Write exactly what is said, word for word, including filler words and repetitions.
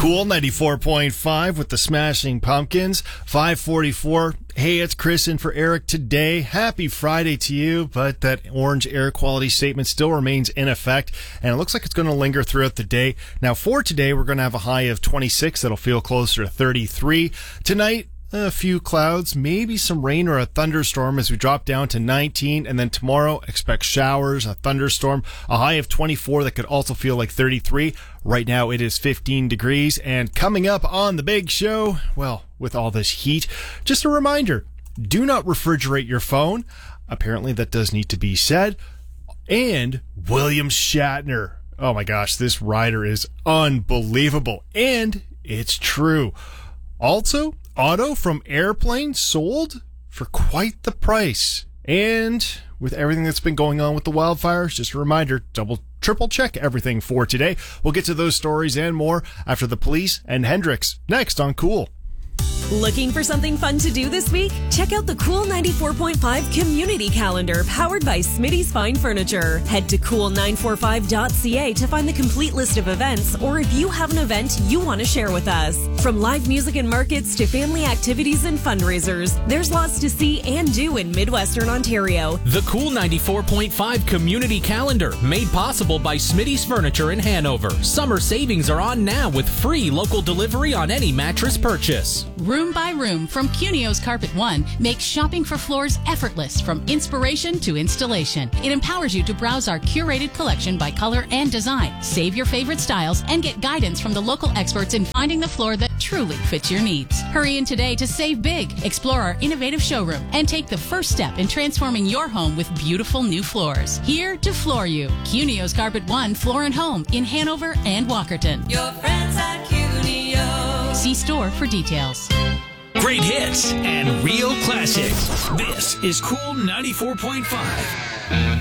Cool ninety-four point five with the Smashing Pumpkins. five forty-four. Hey, it's Chris in for Eric today. Happy Friday to you, but that orange air quality statement still remains in effect, and it looks like it's going to linger throughout the day. Now, for today, we're going to have a high of twenty-six. That'll feel closer to thirty-three. Tonight, a few clouds, maybe some rain or a thunderstorm as we drop down to nineteen. And then tomorrow, expect showers, a thunderstorm, a high of twenty-four that could also feel like thirty-three. Right now, it is fifteen degrees. And coming up on the big show, well, with all this heat, just a reminder, do not refrigerate your phone. Apparently, that does need to be said. And William Shatner. Oh my gosh, this rider is unbelievable. And it's true. Also, Otto from Airplane sold for quite the price. And with everything that's been going on with the wildfires, just a reminder, double, triple check everything for today. We'll get to those stories and more after the Police and Hendrix. Next on Cool. Looking for something fun to do this week? Check out the Cool ninety-four point five Community Calendar powered by Smitty's Fine Furniture. Head to cool nine forty-five dot c a to find the complete list of events, or if you have an event you want to share with us. From live music and markets to family activities and fundraisers, there's lots to see and do in Midwestern Ontario. The Cool ninety-four point five Community Calendar, made possible by Smitty's Furniture in Hanover. Summer savings are on now with free local delivery on any mattress purchase. Room by Room from Cunio's Carpet One makes shopping for floors effortless from inspiration to installation. It empowers you to browse our curated collection by color and design, save your favorite styles, and get guidance from the local experts in finding the floor that truly fits your needs. Hurry in today to save big, explore our innovative showroom, and take the first step in transforming your home with beautiful new floors. Here to floor you. Cunio's Carpet One Floor and Home in Hanover and Walkerton. Your friends at Cunio. See store for details. Great hits and real classics. This is Cool ninety-four point five.